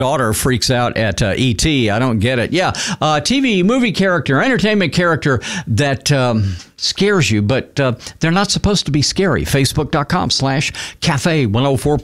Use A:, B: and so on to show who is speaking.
A: daughter freaks out at E.T. I don't get it. Yeah, TV, movie character, entertainment character that scares you, but they're not supposed to be scary. Facebook.com/Cafe 104.